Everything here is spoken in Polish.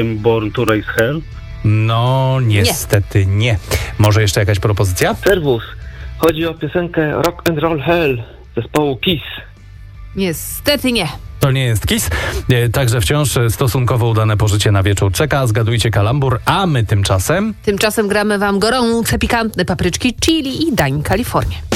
Born to Raise Hell. No, niestety nie. Może jeszcze jakaś propozycja? Serwus. Chodzi o piosenkę Rock and Roll Hell zespołu Kiss. Niestety nie. To nie jest Kiss. Także wciąż stosunkowo udane pożycie na wieczór czeka. Zgadujcie kalambur, a my tymczasem... Tymczasem gramy wam gorące, pikantne papryczki, chili i dań Kalifornię.